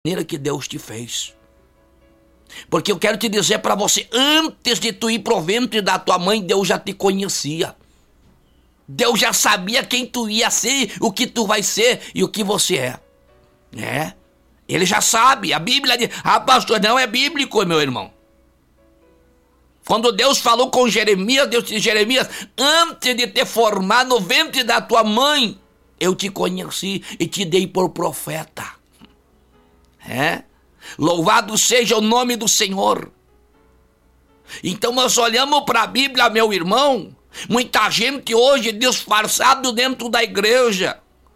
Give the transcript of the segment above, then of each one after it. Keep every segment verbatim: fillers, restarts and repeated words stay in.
maneira que Deus te fez. Porque eu quero te dizer para você, antes de tu ir pro ventre da tua mãe, Deus já te conhecia. Deus já sabia quem tu ia ser, o que tu vai ser e o que você é. É, Ele já sabe. A Bíblia diz, ah, pastor, não é bíblico, meu irmão. Quando Deus falou com Jeremias, Deus disse, Jeremias, antes de te formar no ventre da tua mãe, eu te conheci e te dei por profeta. É? Louvado seja o nome do Senhor. Então nós olhamos para a Bíblia, meu irmão, muita gente hoje disfarçado dentro da igreja.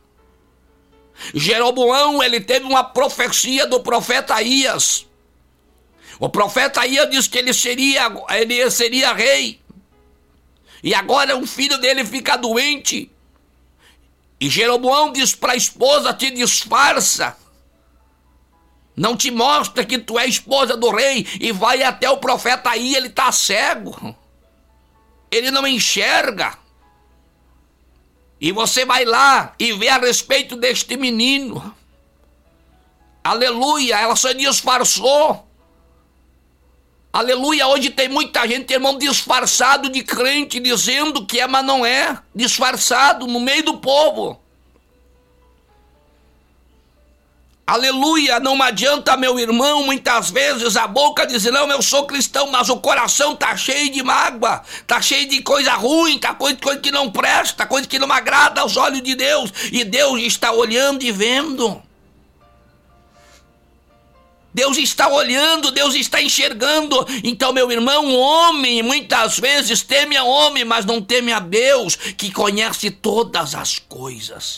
Jeroboão, ele teve uma profecia do profeta Aías. O profeta Aías disse que ele seria, ele seria rei. E agora um filho dele fica doente. E Jeroboão diz para a esposa, te disfarça. Não te mostra que tu é esposa do rei e vai até o profeta aí, ele está cego. Ele não enxerga. E você vai lá e vê a respeito deste menino. Aleluia, ela se disfarçou. Aleluia, hoje tem muita gente, irmão, disfarçado de crente, dizendo que é, mas não é. Disfarçado no meio do povo. Aleluia, não adianta, meu irmão, muitas vezes a boca diz, não, eu sou cristão, mas o coração tá cheio de mágoa, tá cheio de coisa ruim, tá coisa, coisa que não presta, coisa que não agrada aos olhos de Deus, e Deus está olhando e vendo. Deus está olhando, Deus está enxergando. Então, meu irmão, o homem muitas vezes teme a homem, mas não teme a Deus, que conhece todas as coisas.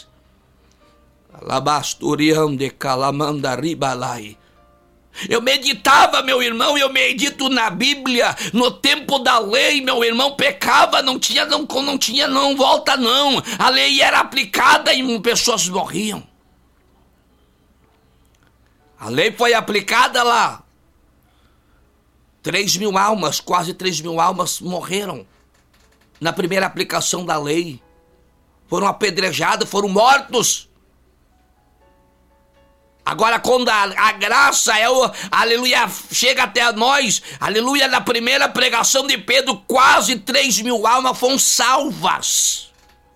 Eu meditava, meu irmão, eu medito na Bíblia. No tempo da lei, meu irmão, pecava, não tinha, não, não tinha, não volta não. A lei era aplicada e pessoas morriam. A lei foi aplicada lá. Três mil almas, quase três mil almas morreram na primeira aplicação da lei. Foram apedrejados, foram mortos. Agora, quando a, a graça é o, aleluia, chega até nós, aleluia, na primeira pregação de Pedro, quase três mil almas foram salvas.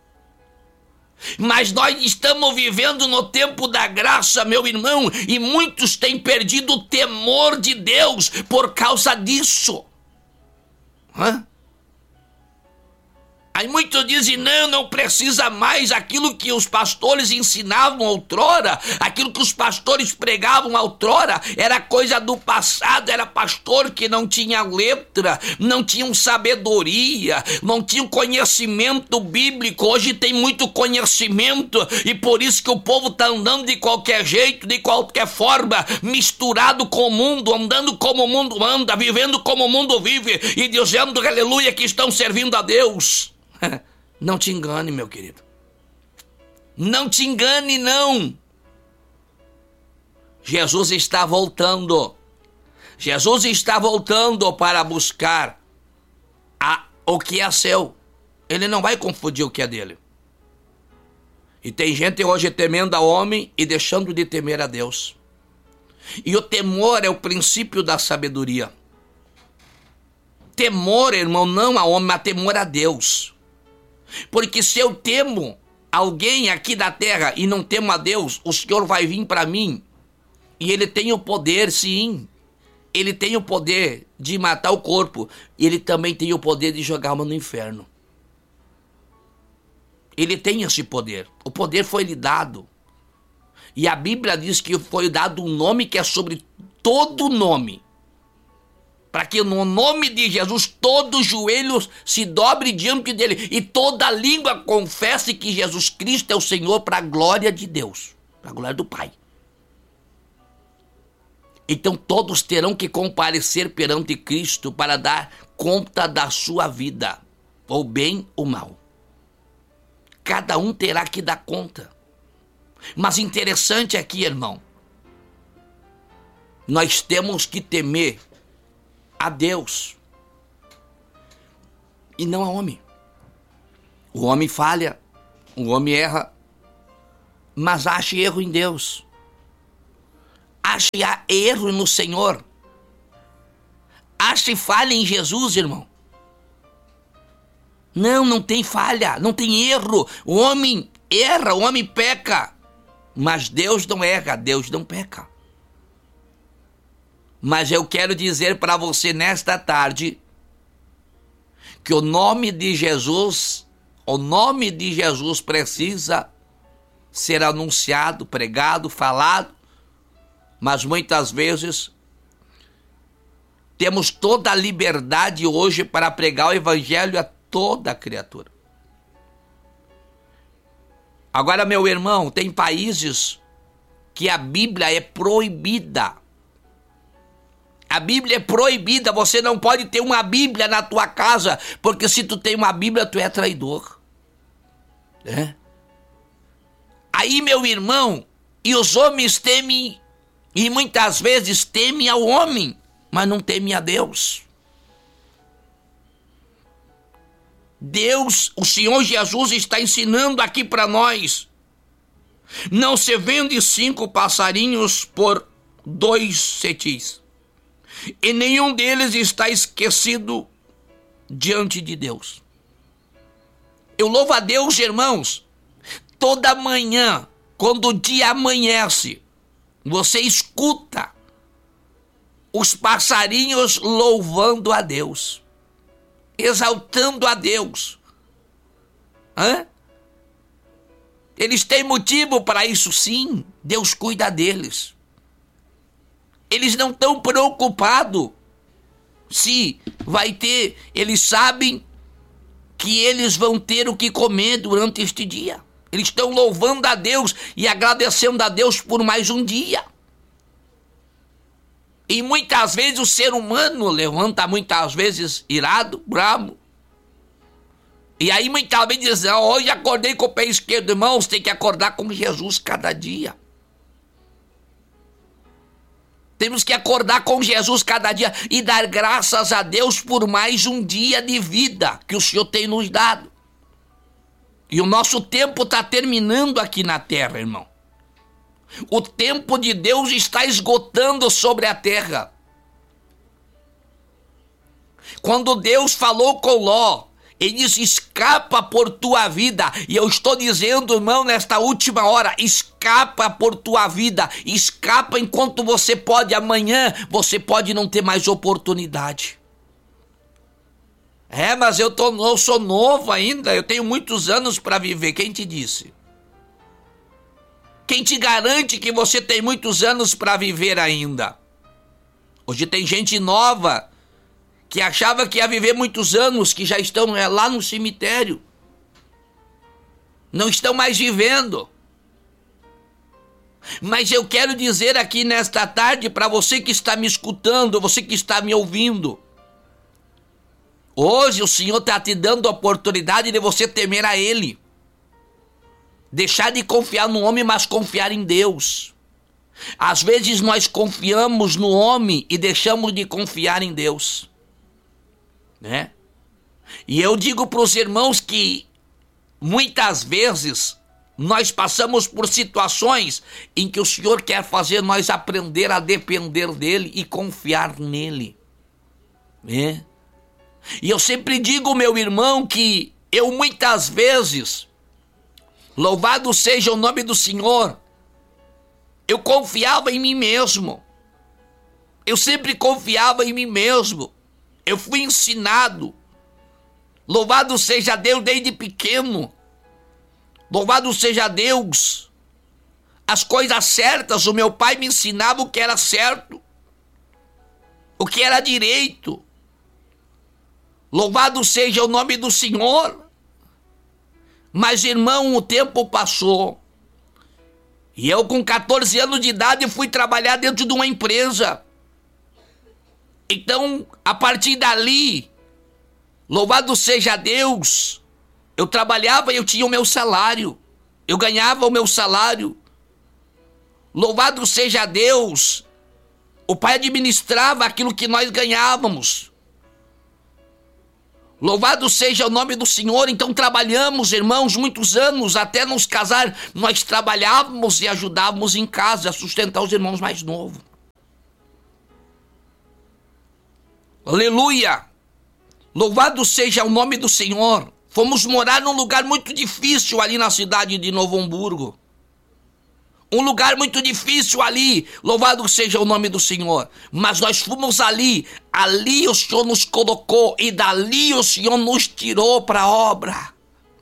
Mas nós estamos vivendo no tempo da graça, meu irmão, e muitos têm perdido o temor de Deus por causa disso. Hã? Aí muitos dizem, não, não precisa mais aquilo que os pastores ensinavam outrora, aquilo que os pastores pregavam outrora, era coisa do passado, era pastor que não tinha letra, não tinha sabedoria, não tinha conhecimento bíblico. Hoje tem muito conhecimento e por isso que o povo está andando de qualquer jeito, de qualquer forma, misturado com o mundo, andando como o mundo anda, vivendo como o mundo vive e dizendo, aleluia, que estão servindo a Deus. Não te engane, meu querido. Não te engane, não. Jesus está voltando. Jesus está voltando para buscar a, o que é seu. Ele não vai confundir o que é dele. E tem gente hoje temendo a homem e deixando de temer a Deus. E o temor é o princípio da sabedoria. Temor, irmão, não a homem, mas temor a Deus. Porque se eu temo alguém aqui da terra e não temo a Deus, o Senhor vai vir para mim e ele tem o poder, sim, ele tem o poder de matar o corpo e ele também tem o poder de jogar alma no inferno. Ele tem esse poder, o poder foi lhe dado e a Bíblia diz que foi dado um nome que é sobre todo nome, para que no nome de Jesus todos os joelhos se dobrem diante dele e toda língua confesse que Jesus Cristo é o Senhor, para a glória de Deus, para a glória do Pai. Então todos terão que comparecer perante Cristo para dar conta da sua vida, ou bem ou mal. Cada um terá que dar conta. Mas interessante aqui, irmão, nós temos que temer a Deus e não a homem. O homem falha, o homem erra, mas acha erro em Deus. ache erro no Senhor. Ache falha em Jesus, irmão. Não, não tem falha, não tem erro. O homem erra, o homem peca. Mas Deus não erra, Deus não peca. Mas eu quero dizer para você nesta tarde que o nome de Jesus, o nome de Jesus precisa ser anunciado, pregado, falado, mas muitas vezes temos toda a liberdade hoje para pregar o evangelho a toda criatura. Agora, meu irmão, tem países que a Bíblia é proibida. A Bíblia é proibida, você não pode ter uma Bíblia na tua casa, porque se tu tem uma Bíblia, tu é traidor. É? Aí, meu irmão, e os homens temem, e muitas vezes temem ao homem, mas não temem a Deus. Deus, o Senhor Jesus está ensinando aqui para nós. Não se vende cinco passarinhos por dois cetis. E nenhum deles está esquecido diante de Deus. Eu louvo a Deus, irmãos. Toda manhã, quando o dia amanhece, você escuta os passarinhos louvando a Deus, exaltando a Deus. Hã? Eles têm motivo para isso, sim. Deus cuida deles. Eles não estão preocupados se vai ter. Eles sabem que eles vão ter o que comer durante este dia. Eles estão louvando a Deus e agradecendo a Deus por mais um dia. E muitas vezes o ser humano levanta muitas vezes irado, bravo. E aí muitas vezes diz, oh, hoje acordei com o pé esquerdo. Irmãos, tem que acordar com Jesus cada dia. Temos que acordar com Jesus cada dia e dar graças a Deus por mais um dia de vida que o Senhor tem nos dado. E o nosso tempo está terminando aqui na terra, irmão. O tempo de Deus está esgotando sobre a terra. Quando Deus falou com Ló, ele disse, escapa por tua vida. E eu estou dizendo, irmão, nesta última hora, escapa por tua vida. Escapa enquanto você pode. Amanhã você pode não ter mais oportunidade. É, mas eu, tô, eu sou novo ainda, eu tenho muitos anos para viver. Quem te disse? Quem te garante que você tem muitos anos para viver ainda? Hoje tem gente nova que achava que ia viver muitos anos, que já estão é, lá no cemitério. Não estão mais vivendo. Mas eu quero dizer aqui nesta tarde para você que está me escutando, você que está me ouvindo. Hoje o Senhor está te dando a oportunidade de você temer a Ele. Deixar de confiar no homem, mas confiar em Deus. Às vezes nós confiamos no homem e deixamos de confiar em Deus. Né? E eu digo para os irmãos que muitas vezes nós passamos por situações em que o Senhor quer fazer nós aprender a depender dEle e confiar nele. Né? E eu sempre digo, meu irmão, que eu muitas vezes, louvado seja o nome do Senhor, eu confiava em mim mesmo. Eu sempre confiava em mim mesmo. Eu fui ensinado. Louvado seja Deus desde pequeno. Louvado seja Deus. As coisas certas, o meu pai me ensinava o que era certo, o que era direito. Louvado seja o nome do Senhor. Mas, irmão, o tempo passou. E eu, com catorze anos de idade, fui trabalhar dentro de uma empresa. Então, a partir dali, louvado seja Deus, eu trabalhava e eu tinha o meu salário. Eu ganhava o meu salário. Louvado seja Deus, o pai administrava aquilo que nós ganhávamos. Louvado seja o nome do Senhor. Então trabalhamos, irmãos, muitos anos, até nos casar, nós trabalhávamos e ajudávamos em casa a sustentar os irmãos mais novos. Aleluia! Louvado seja o nome do Senhor. Fomos morar num lugar muito difícil ali na cidade de Novo Hamburgo. Um lugar muito difícil ali, louvado seja o nome do Senhor. Mas nós fomos ali, ali o Senhor nos colocou e dali o Senhor nos tirou para a obra.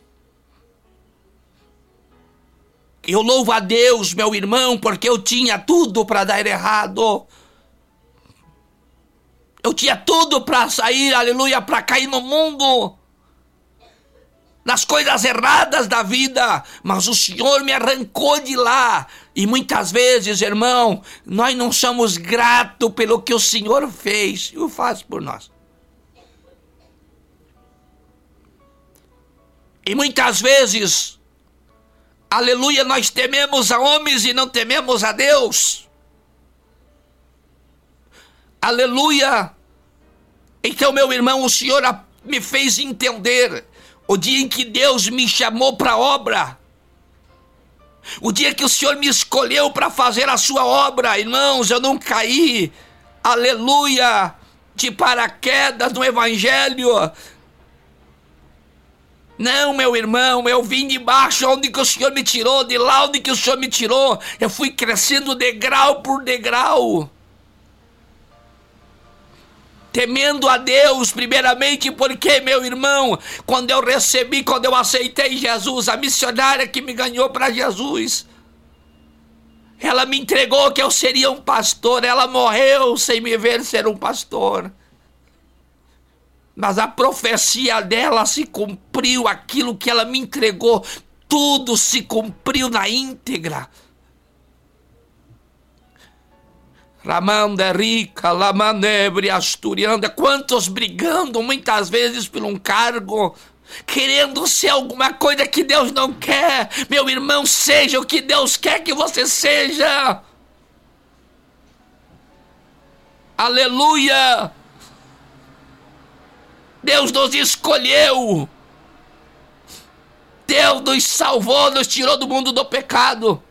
Eu louvo a Deus, meu irmão, porque eu tinha tudo para dar errado. Eu tinha tudo para sair, aleluia, para cair no mundo, nas coisas erradas da vida, mas o Senhor me arrancou de lá. E muitas vezes, irmão, nós não somos gratos pelo que o Senhor fez e o faz por nós. E muitas vezes, aleluia, nós tememos a homens e não tememos a Deus. Aleluia. Então, meu irmão, o Senhor me fez entender o dia em que Deus me chamou para a obra, o dia que o Senhor me escolheu para fazer a sua obra. Irmãos, eu não caí, aleluia, de paraquedas no Evangelho. Não, meu irmão, eu vim de baixo onde que o Senhor me tirou, de lá onde que o Senhor me tirou, eu fui crescendo degrau por degrau, temendo a Deus primeiramente, porque, meu irmão, quando eu recebi, quando eu aceitei Jesus, a missionária que me ganhou para Jesus, ela me entregou que eu seria um pastor. Ela morreu sem me ver ser um pastor, mas a profecia dela se cumpriu, aquilo que ela me entregou, tudo se cumpriu na íntegra. Ramanda rica, lamanebre, asturianda, quantos brigando muitas vezes por um cargo, querendo ser alguma coisa que Deus não quer. Meu irmão, seja o que Deus quer que você seja. Aleluia! Deus nos escolheu, Deus nos salvou, nos tirou do mundo do pecado.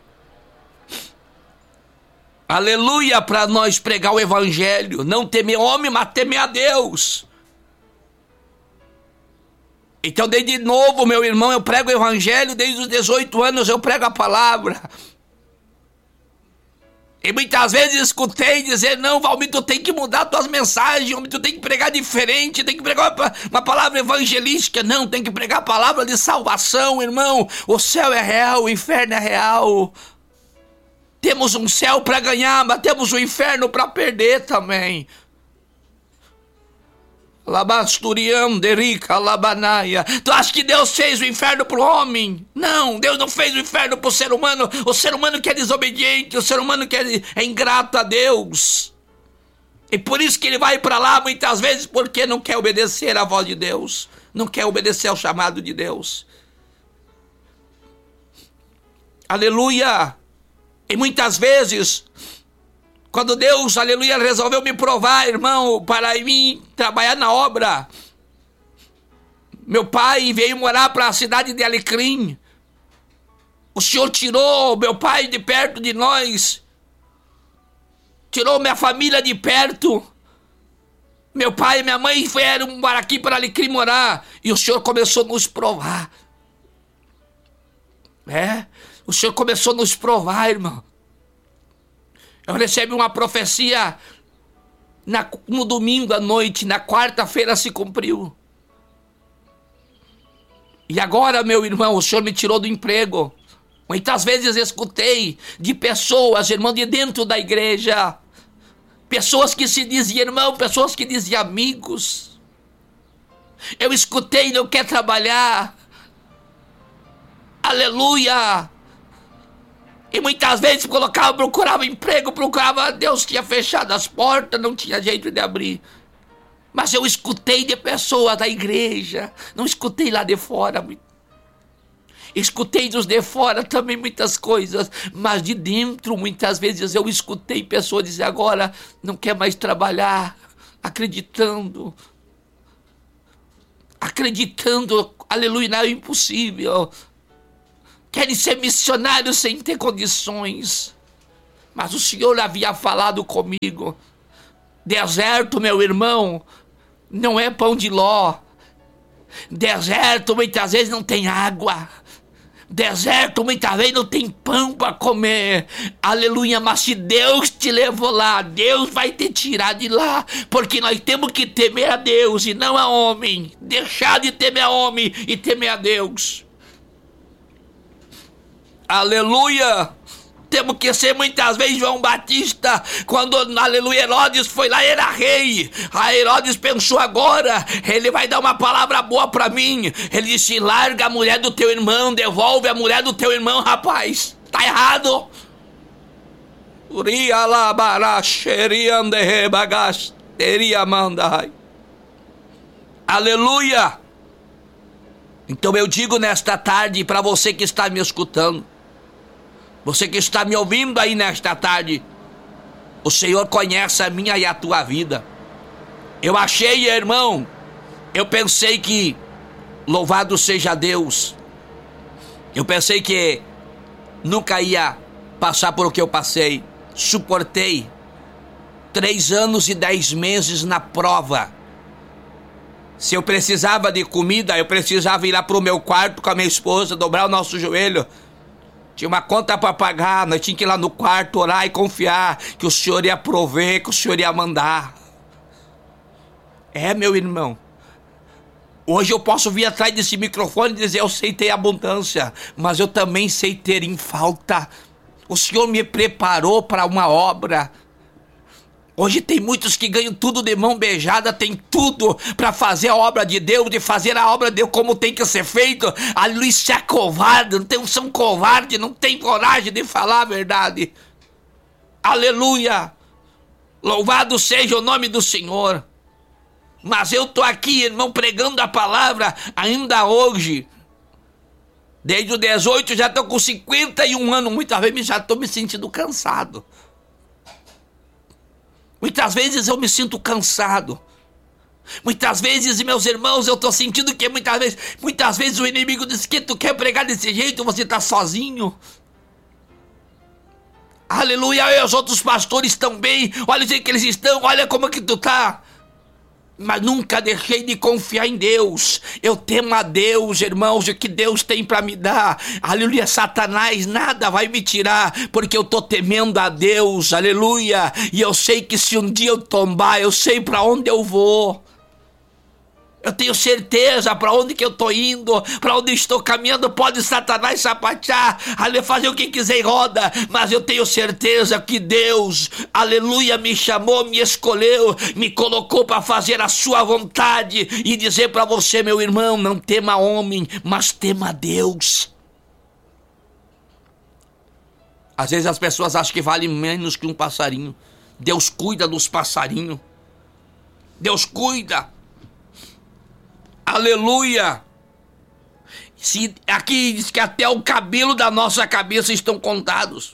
Aleluia, para nós pregar o Evangelho, não temer homem, mas temer a Deus. Então, desde novo, meu irmão, eu prego o Evangelho, desde os dezoito anos eu prego a palavra. E muitas vezes escutei dizer, não, Valmir, tu tem que mudar tuas mensagens, tu tem que pregar diferente, tem que pregar uma, uma palavra evangelística. Não, tem que pregar a palavra de salvação, irmão. O céu é real, o inferno é real. Temos um céu para ganhar, mas temos um inferno para perder também. Labasturianderica, labanaia. Tu acha que Deus fez o inferno para o homem? Não, Deus não fez o inferno para o ser humano. O ser humano que é desobediente, o ser humano que é, é ingrato a Deus. E por isso que ele vai para lá muitas vezes, porque não quer obedecer à voz de Deus, não quer obedecer ao chamado de Deus. Aleluia! E muitas vezes, quando Deus, aleluia, resolveu me provar, irmão, para mim trabalhar na obra, meu pai veio morar para a cidade de Alecrim. O Senhor tirou meu pai de perto de nós, tirou minha família de perto. Meu pai e minha mãe vieram para aqui, para Alecrim morar, e o Senhor começou a nos provar. É, o Senhor começou a nos provar, irmão. Eu recebi uma profecia na, no domingo à noite, na quarta-feira se cumpriu. E agora, meu irmão, o Senhor me tirou do emprego. Muitas vezes escutei de pessoas, irmão, de dentro da igreja, pessoas que se diziam irmão, pessoas que diziam amigos. Eu escutei, não quer trabalhar. Aleluia! E muitas vezes colocava, procurava emprego, procurava, Deus tinha fechado as portas, não tinha jeito de abrir. Mas eu escutei de pessoas da igreja, não escutei lá de fora. Escutei dos de fora também muitas coisas, mas de dentro muitas vezes eu escutei pessoas dizer agora não quer mais trabalhar, acreditando. acreditando, aleluia, não é impossível. Querem ser missionários sem ter condições. Mas o Senhor havia falado comigo. Deserto, meu irmão, não é pão de ló. Deserto muitas vezes não tem água. Deserto muitas vezes não tem pão para comer. Aleluia, mas se Deus te levou lá, Deus vai te tirar de lá. Porque nós temos que temer a Deus e não a homem. Deixar de temer a homem e temer a Deus. Aleluia. Temos que ser muitas vezes João Batista. Quando, aleluia, Herodes foi lá, era rei. A Herodes pensou agora, ele vai dar uma palavra boa pra mim. Ele disse, larga a mulher do teu irmão, devolve a mulher do teu irmão, rapaz. Tá errado. Aleluia. Então eu digo nesta tarde para você que está me escutando, você que está me ouvindo aí nesta tarde, o Senhor conhece a minha e a tua vida. Eu achei, irmão, eu pensei que, louvado seja Deus, eu pensei que nunca ia passar por o que eu passei. Suportei três anos e dez meses na prova. Se eu precisava de comida, eu precisava ir lá pro meu quarto com a minha esposa, dobrar o nosso joelho. Tinha uma conta para pagar, nós tínhamos que ir lá no quarto, orar e confiar que o Senhor ia prover, que o Senhor ia mandar. É, meu irmão. Hoje eu posso vir atrás desse microfone e dizer, eu sei ter abundância, mas eu também sei ter em falta. O Senhor me preparou para uma obra. Hoje tem muitos que ganham tudo de mão beijada, tem tudo para fazer a obra de Deus, de fazer a obra de Deus como tem que ser feito. Ali se é covarde, não tem, são covarde, não tem coragem de falar a verdade. Aleluia! Louvado seja o nome do Senhor. Mas eu tô aqui, irmão, pregando a palavra ainda hoje. Desde os dezoito, já tô com cinquenta e um anos, muitas vezes já tô me sentindo cansado. Muitas vezes eu me sinto cansado. Muitas vezes, meus irmãos, eu tô sentindo que muitas vezes, muitas vezes o inimigo diz que tu quer pregar desse jeito, você tá sozinho. Aleluia, e os outros pastores também, olha o jeito que eles estão, olha como que tu tá. Mas nunca deixei de confiar em Deus. Eu temo a Deus, irmãos, o que Deus tem para me dar. Aleluia, Satanás nada vai me tirar, porque eu tô temendo a Deus, aleluia. E eu sei que se um dia eu tombar, eu sei para onde eu vou. Eu tenho certeza para onde que eu tô indo, para onde estou caminhando. Pode Satanás sapatear, aleluia, fazer o que quiser e roda, mas eu tenho certeza que Deus, aleluia, me chamou, me escolheu, me colocou para fazer a sua vontade e dizer para você, meu irmão, não tema homem, mas tema Deus. Às vezes as pessoas acham que vale menos que um passarinho. Deus cuida dos passarinhos. Deus cuida. Aleluia! Se aqui diz que até o cabelo da nossa cabeça estão contados.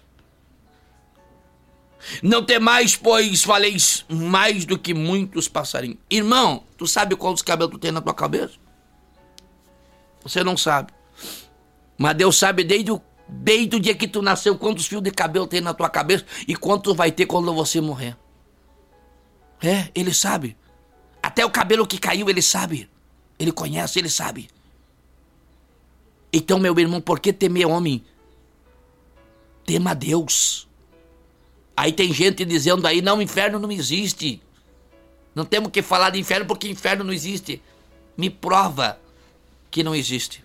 Não temais, pois faleis mais do que muitos passarinhos. Irmão, tu sabe quantos cabelos tu tem na tua cabeça? Você não sabe. Mas Deus sabe desde o, desde o dia que tu nasceu quantos fios de cabelo tem na tua cabeça e quantos vai ter quando você morrer. É, Ele sabe. Até o cabelo que caiu, Ele sabe. Ele conhece, Ele sabe. Então, meu irmão, por que temer homem? Tema Deus. Aí tem gente dizendo aí, não, inferno não existe. Não temos que falar de inferno porque inferno não existe. Me prova que não existe.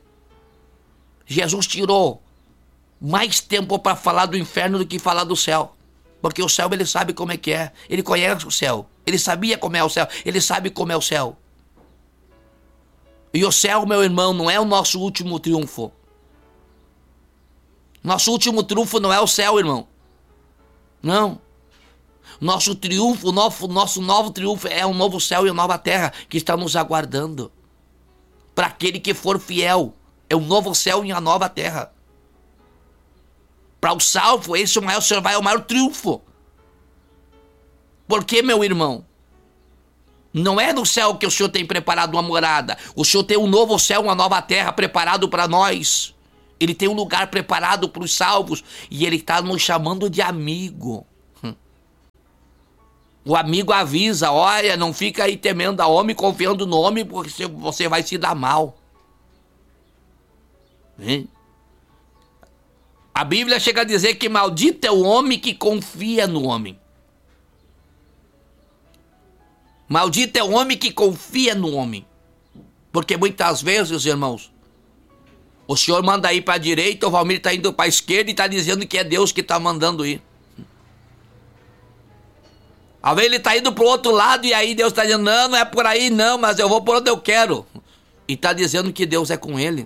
Jesus tirou mais tempo para falar do inferno do que falar do céu. Porque o céu Ele sabe como é que é. Ele conhece o céu. Ele sabia como é o céu. Ele sabe como é o céu. E o céu, meu irmão, não é o nosso último triunfo. Nosso último triunfo não é o céu, irmão. Não. Nosso triunfo, o nosso, nosso novo triunfo é um novo céu e uma nova terra que está nos aguardando. Para aquele que for fiel, é um novo céu e uma nova terra. Para o salvo, esse é o maior, vai, é o maior triunfo. Por quê, meu irmão? Não é no céu que o Senhor tem preparado uma morada. O Senhor tem um novo céu, uma nova terra preparado para nós. Ele tem um lugar preparado para os salvos. E Ele está nos chamando de amigo. O amigo avisa: olha, não fica aí temendo a homem, confiando no homem, porque você vai se dar mal. Hein? A Bíblia chega a dizer que maldito é o homem que confia no homem. Maldito é o homem que confia no homem. Porque muitas vezes, irmãos, o senhor manda ir para a direita, o Valmir está indo para a esquerda e está dizendo que é Deus que está mandando ir. Às vezes ele está indo para o outro lado e aí Deus está dizendo: não, não é por aí não, mas eu vou por onde eu quero. E está dizendo que Deus é com ele.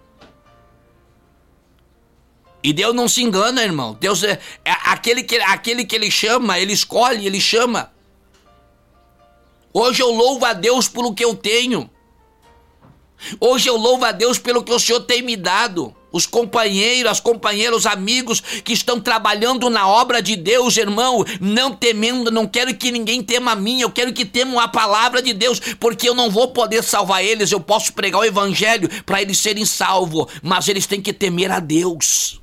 E Deus não se engana, irmão. Deus é, é aquele, que, aquele que ele chama, ele escolhe, ele chama. Hoje eu louvo a Deus pelo que eu tenho. Hoje eu louvo a Deus pelo que o Senhor tem me dado. Os companheiros, as companheiras, os amigos que estão trabalhando na obra de Deus, irmão, não temendo, não quero que ninguém tema a mim, eu quero que temam a palavra de Deus, porque eu não vou poder salvar eles. Eu posso pregar o evangelho para eles serem salvos, mas eles têm que temer a Deus.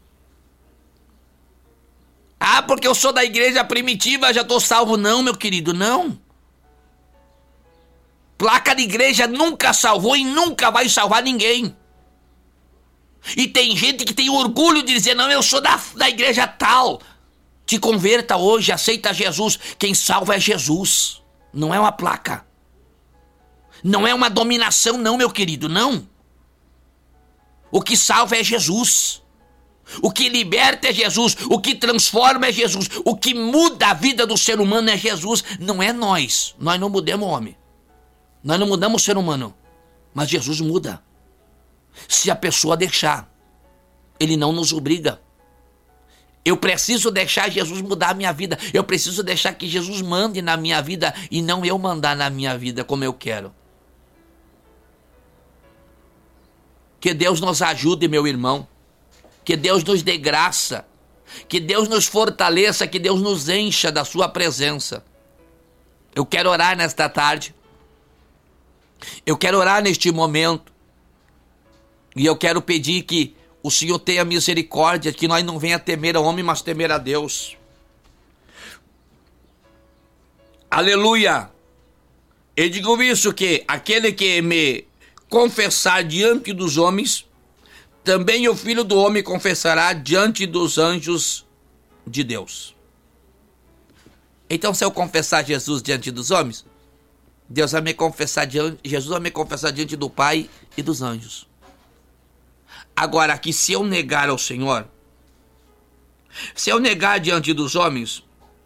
Ah, porque eu sou da igreja primitiva, já estou salvo. Não, meu querido, não. Placa de igreja nunca salvou e nunca vai salvar ninguém. E tem gente que tem orgulho de dizer: não, eu sou da, da igreja tal. Te converta hoje, aceita Jesus. Quem salva é Jesus. Não é uma placa. Não é uma dominação, não, meu querido, não. O que salva é Jesus. O que liberta é Jesus. O que transforma é Jesus. O que muda a vida do ser humano é Jesus. Não é nós. Nós não mudamos o homem. Nós não mudamos o ser humano. Mas Jesus muda. Se a pessoa deixar. Ele não nos obriga. Eu preciso deixar Jesus mudar a minha vida. Eu preciso deixar que Jesus mande na minha vida e não eu mandar na minha vida como eu quero. Que Deus nos ajude, meu irmão. Que Deus nos dê graça. Que Deus nos fortaleça. Que Deus nos encha da sua presença. Eu quero orar nesta tarde. Eu quero orar neste momento. E eu quero pedir que o Senhor tenha misericórdia, que nós não venha temer ao homem, mas temer a Deus. Aleluia! Eu digo isso, que aquele que me confessar diante dos homens, também o Filho do Homem confessará diante dos anjos de Deus. Então, se eu confessar Jesus diante dos homens, Deus vai me confessar diante, Jesus vai me confessar diante do Pai e dos anjos. Agora, que se eu negar ao Senhor, se eu negar diante dos homens,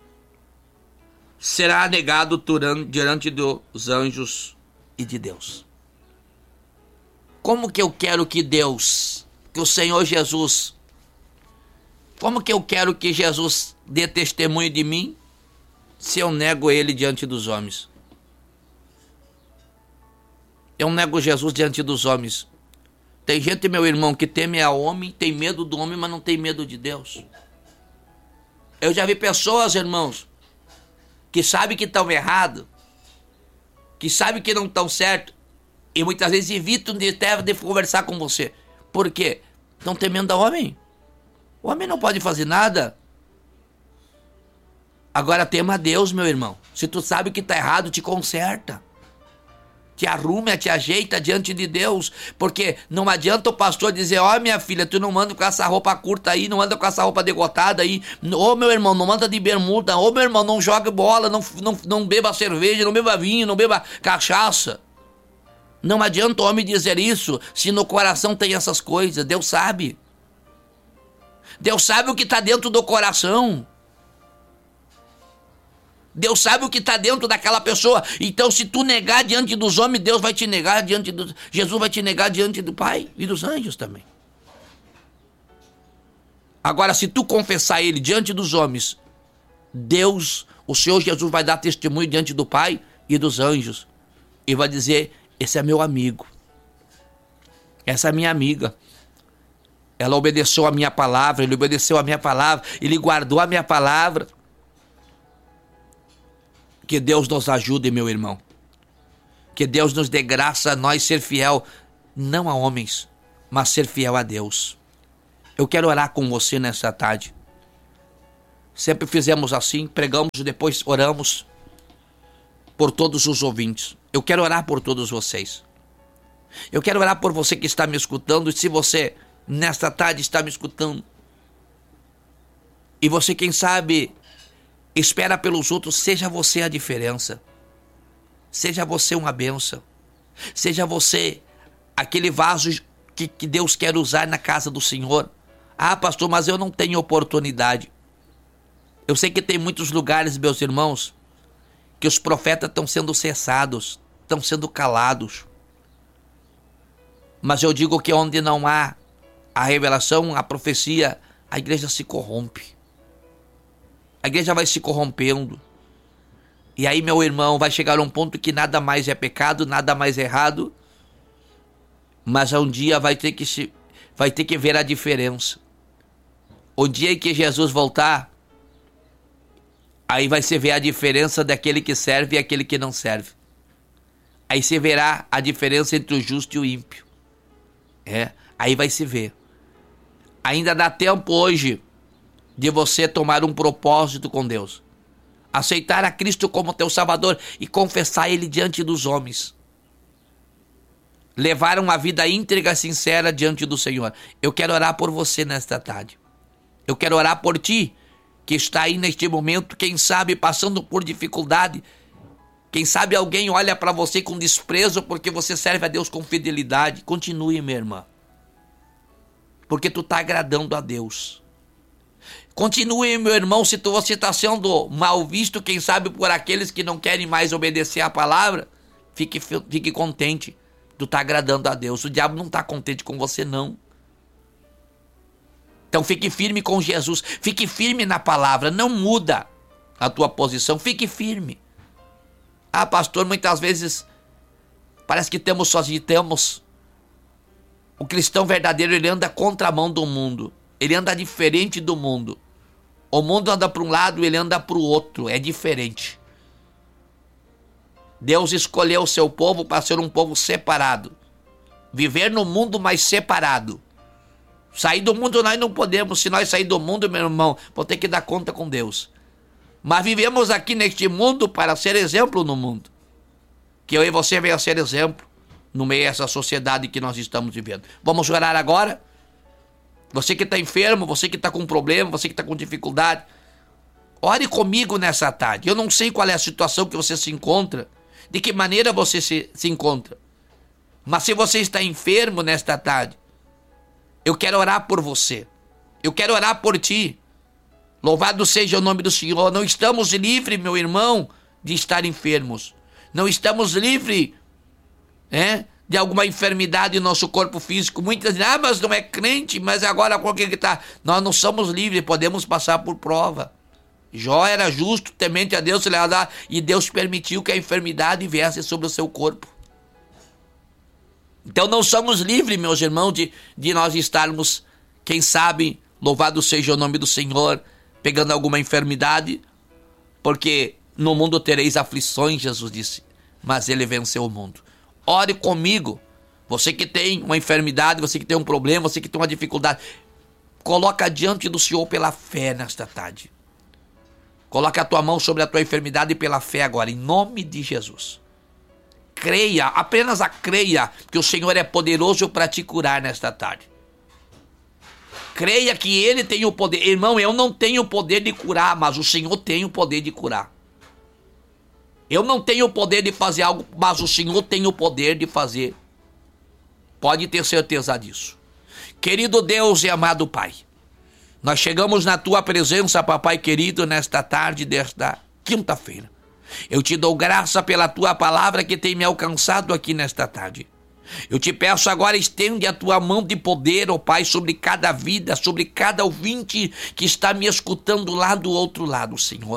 será negado diante dos anjos e de Deus. Como que eu quero que Deus, que o Senhor Jesus, como que eu quero que Jesus dê testemunho de mim, se eu nego Ele diante dos homens? Eu nego Jesus diante dos homens. Tem gente, meu irmão, que teme a homem, tem medo do homem, mas não tem medo de Deus. Eu já vi pessoas, irmãos, que sabem que estão errados, que sabem que não estão certos, e muitas vezes evitam de, de conversar com você. Por quê? Estão temendo ao homem. O homem não pode fazer nada. Agora tema a Deus, meu irmão. Se tu sabe que está errado, te conserta. Te arruma, te ajeita diante de Deus, porque não adianta o pastor dizer: ó, oh, minha filha, tu não anda com essa roupa curta aí, não anda com essa roupa degotada aí, ô oh, meu irmão, não anda de bermuda, ô oh, meu irmão, não joga bola, não, não, não beba cerveja, não beba vinho, não beba cachaça. Não adianta o homem dizer isso, se no coração tem essas coisas. Deus sabe. Deus sabe o que está dentro do coração. Deus sabe o que está dentro daquela pessoa. Então, se tu negar diante dos homens, Deus vai te negar diante do... Jesus vai te negar diante do Pai e dos anjos também. Agora, se tu confessar Ele diante dos homens, Deus, o Senhor Jesus, vai dar testemunho diante do Pai e dos anjos. E vai dizer: esse é meu amigo. Essa é minha amiga. Ela obedeceu a minha palavra, ele obedeceu a minha palavra, ele guardou a minha palavra. Que Deus nos ajude, meu irmão. Que Deus nos dê graça a nós ser fiel, não a homens, mas ser fiel a Deus. Eu quero orar com você nessa tarde. Sempre fizemos assim, pregamos e depois oramos por todos os ouvintes. Eu quero orar por todos vocês. Eu quero orar por você que está me escutando. E se você, nesta tarde, está me escutando, e você, quem sabe, espera pelos outros, seja você a diferença. Seja você uma bênção. Seja você aquele vaso que, que Deus quer usar na casa do Senhor. Ah, pastor, mas eu não tenho oportunidade. Eu sei que tem muitos lugares, meus irmãos, que os profetas estão sendo cessados, estão sendo calados. Mas eu digo que onde não há a revelação, a profecia, a igreja se corrompe. A igreja vai se corrompendo. E aí, meu irmão, vai chegar um ponto que nada mais é pecado, nada mais é errado. Mas um dia vai ter que, se, vai ter que ver a diferença. O dia em que Jesus voltar, aí vai se ver a diferença daquele que serve e aquele que não serve. Aí se verá a diferença entre o justo e o ímpio. É, aí vai se ver. Ainda dá tempo hoje de você tomar um propósito com Deus. Aceitar a Cristo como teu Salvador e confessar Ele diante dos homens. Levar uma vida íntegra, sincera diante do Senhor. Eu quero orar por você nesta tarde. Eu quero orar por ti, que está aí neste momento, quem sabe passando por dificuldade. Quem sabe alguém olha para você com desprezo porque você serve a Deus com fidelidade. Continue, minha irmã. Porque tu está agradando a Deus. Continue, meu irmão, se tu, você está sendo mal visto, quem sabe por aqueles que não querem mais obedecer a palavra, fique, fique contente. Tu está agradando a Deus. O diabo não está contente com você, não. Então fique firme com Jesus. Fique firme na palavra. Não muda a tua posição. Fique firme. Ah, pastor, muitas vezes parece que temos sozinho, temos. O cristão verdadeiro, ele anda contramão do mundo. Ele anda diferente do mundo. O mundo anda para um lado, ele anda para o outro. É diferente. Deus escolheu o seu povo para ser um povo separado. Viver no mundo, mas separado. Sair do mundo nós não podemos. Se nós sair do mundo, meu irmão, vou ter que dar conta com Deus. Mas vivemos aqui neste mundo para ser exemplo no mundo. Que eu e você venham ser exemplo no meio dessa sociedade que nós estamos vivendo. Vamos orar agora? Você que está enfermo, você que está com problema, você que está com dificuldade, ore comigo nessa tarde. Eu não sei qual é a situação que você se encontra, de que maneira você se, se encontra. Mas se você está enfermo nesta tarde, eu quero orar por você. Eu quero orar por ti. Louvado seja o nome do Senhor. Não estamos livres, meu irmão, de estar enfermos. Não estamos livres, né, de alguma enfermidade em nosso corpo físico. Muitas dizem, ah, mas não é crente, mas agora qual que está? Nós não somos livres, podemos passar por prova. Jó era justo, temente a Deus, e Deus permitiu que a enfermidade viesse sobre o seu corpo. Então não somos livres, meus irmãos, de, de nós estarmos, quem sabe, louvado seja o nome do Senhor, pegando alguma enfermidade, porque no mundo tereis aflições, Jesus disse, mas Ele venceu o mundo. Ore comigo, você que tem uma enfermidade, você que tem um problema, você que tem uma dificuldade, coloca diante do Senhor pela fé nesta tarde. Coloca a tua mão sobre a tua enfermidade pela fé agora, em nome de Jesus. Creia, apenas a creia que o Senhor é poderoso para te curar nesta tarde. Creia que Ele tem o poder. Irmão, eu não tenho o poder de curar, mas o Senhor tem o poder de curar. Eu não tenho o poder de fazer algo, mas o Senhor tem o poder de fazer. Pode ter certeza disso. Querido Deus e amado Pai, nós chegamos na Tua presença, papai querido, nesta tarde desta quinta-feira. Eu te dou graça pela Tua palavra que tem me alcançado aqui nesta tarde. Eu te peço agora, estende a Tua mão de poder, ó Pai, sobre cada vida, sobre cada ouvinte que está me escutando lá do outro lado, Senhor.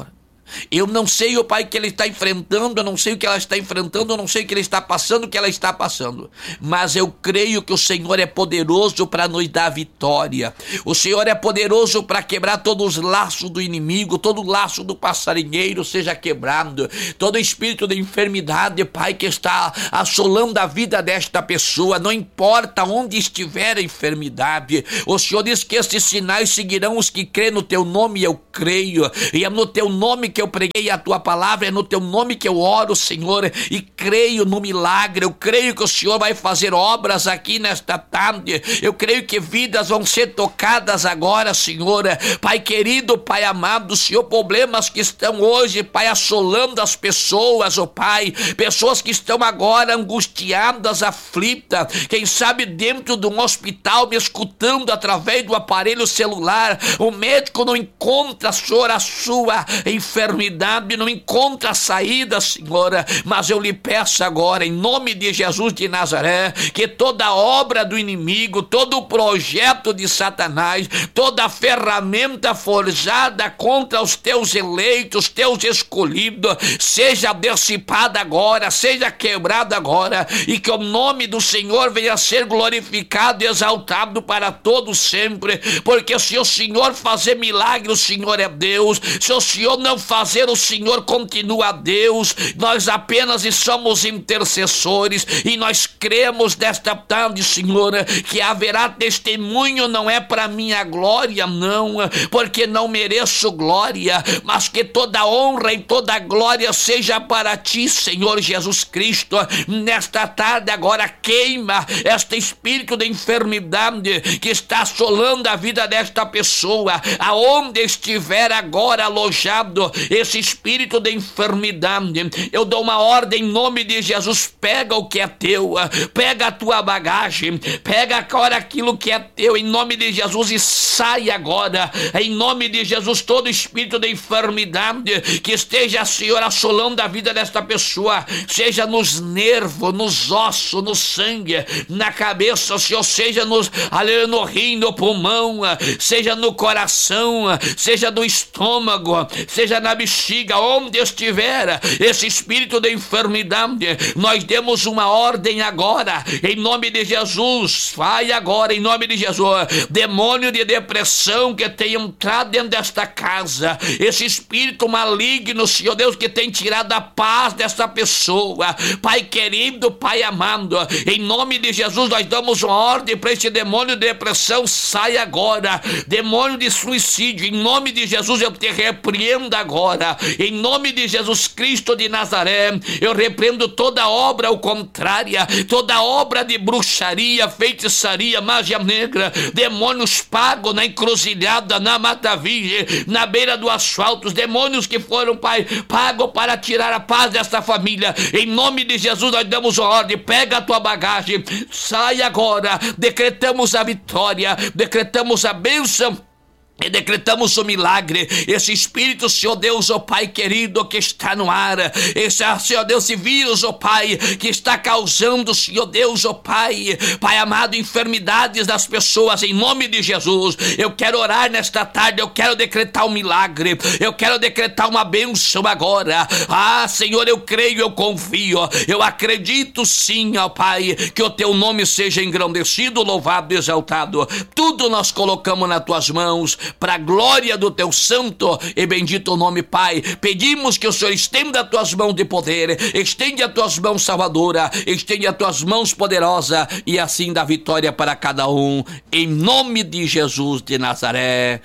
Eu não sei, ó Pai, o que ele está enfrentando, eu não sei o que ela está enfrentando, eu não sei o que ele está passando, o que ela está passando. Mas eu creio que o Senhor é poderoso para nos dar vitória. O Senhor é poderoso para quebrar todos os laços do inimigo, todo o laço do passarinheiro seja quebrado. Todo espírito de enfermidade, Pai, que está assolando a vida desta pessoa, não importa onde estiver a enfermidade. O Senhor diz que esses sinais seguirão os que crêem no Teu nome, e eu creio. E é no Teu nome que eu preguei a Tua palavra, é no Teu nome que eu oro, Senhor, e creio no milagre. Eu creio que o Senhor vai fazer obras aqui nesta tarde. Eu creio que vidas vão ser tocadas agora, Senhor. Pai querido, Pai amado, Senhor, problemas que estão hoje, Pai, assolando as pessoas, oh Pai, pessoas que estão agora angustiadas, aflitas, quem sabe dentro de um hospital me escutando através do aparelho celular. O médico não encontra, Senhor, a sua enfermidade, não encontra a saída, Senhor, mas eu lhe peço agora, em nome de Jesus de Nazaré, que toda obra do inimigo, todo o projeto de Satanás, toda ferramenta forjada contra os teus eleitos, teus escolhidos, seja dissipada agora, seja quebrada agora, e que o nome do Senhor venha a ser glorificado e exaltado para todos sempre, porque se o Senhor fazer milagre, o Senhor é Deus. Se o Senhor não fazer, o Senhor continua Deus. Nós apenas somos intercessores, e nós cremos desta tarde, Senhor, que haverá testemunho, não é para minha glória, não, porque não mereço glória, mas que toda honra e toda glória seja para Ti, Senhor Jesus Cristo. Nesta tarde agora queima este espírito de enfermidade que está assolando a vida desta pessoa, aonde estiver agora alojado esse espírito de enfermidade. Eu dou uma ordem em nome de Jesus: pega o que é teu, pega a tua bagagem, pega agora aquilo que é teu, em nome de Jesus, e sai agora, em nome de Jesus, todo espírito de enfermidade que esteja, Senhor, assolando a vida desta pessoa, seja nos nervos, nos ossos, no sangue, na cabeça, Senhor, seja nos, ali, no rim, no pulmão, seja no coração, seja no estômago, seja na bexiga, onde estiver esse espírito de enfermidade, nós demos uma ordem agora, em nome de Jesus. Vai agora, em nome de Jesus, demônio de depressão que tem entrado dentro desta casa, esse espírito maligno, Senhor Deus, que tem tirado a paz desta pessoa, Pai querido, Pai amado, em nome de Jesus nós damos uma ordem para esse demônio de depressão: sai agora. Demônio de suicídio, em nome de Jesus eu te repreendo agora, em nome de Jesus Cristo de Nazaré. Eu repreendo toda obra ao contrária, toda obra de bruxaria, feitiçaria, magia negra, demônios pagos na encruzilhada, na Mata Virgem, na beira do asfalto, os demônios que foram, Pai, pagos para tirar a paz desta família, em nome de Jesus nós damos uma ordem: pega a tua bagagem, sai agora. Decretamos a vitória, decretamos a bênção e decretamos o milagre. Esse espírito, Senhor Deus, ó Pai querido, que está no ar, esse, Senhor Deus, esse vírus, ó Pai, que está causando, Senhor Deus, ó Pai, Pai amado, enfermidades das pessoas, em nome de Jesus, eu quero orar nesta tarde, eu quero decretar um milagre, eu quero decretar uma bênção agora. Ah, Senhor, eu creio, eu confio, eu acredito sim, ó Pai, que o Teu nome seja engrandecido, louvado, exaltado. Tudo nós colocamos nas Tuas mãos, para a glória do Teu santo e bendito nome, Pai. Pedimos que o Senhor estenda as Tuas mãos de poder, estende as Tuas mãos salvadora, estende as Tuas mãos poderosa, e assim dá vitória para cada um, em nome de Jesus de Nazaré.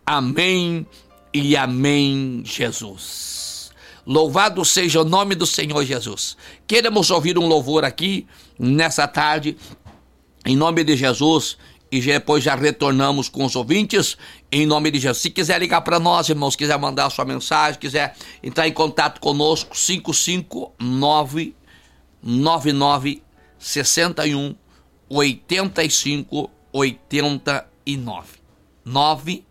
Amém e amém, Jesus. Louvado seja o nome do Senhor Jesus. Queremos ouvir um louvor aqui nessa tarde, em nome de Jesus, e depois já retornamos com os ouvintes, em nome de Jesus. Se quiser ligar para nós, irmãos, quiser mandar sua mensagem, quiser entrar em contato conosco, cinco cinco nove, nove nove, seis um, oito cinco, oito nove. nove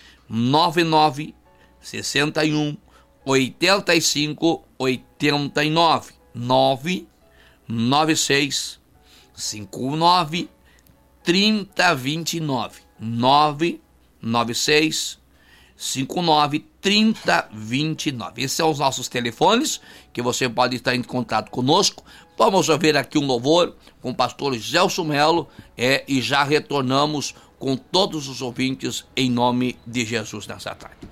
nove nove, seis um, oito cinco, oito nove. nove nove seis, cinco nove, trinta, vinte e nove. nove nove seis, cinco nove, trinta, vinte e nove. Esses são os nossos telefones que você pode estar em contato conosco. Vamos ouvir aqui um louvor com o pastor Gelson Melo é, e já retornamos com todos os ouvintes em nome de Jesus nessa tarde.